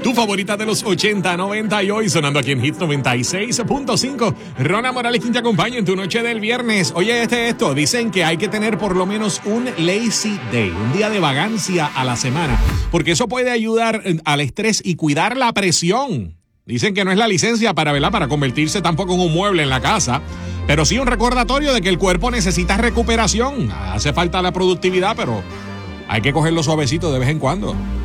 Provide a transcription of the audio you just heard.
Tu favorita de los 80, 90 y hoy sonando aquí en Hits 96.5. Rona Morales, quien te acompaña en tu noche del viernes. Oye, esto. Dicen que hay que tener por lo menos un lazy day, un día de vagancia a la semana, porque eso puede ayudar al estrés y cuidar la presión. Dicen que no es la licencia para convertirse tampoco en un mueble en la casa, pero sí un recordatorio de que el cuerpo necesita recuperación. Hace falta la productividad, pero hay que cogerlo suavecito de vez en cuando.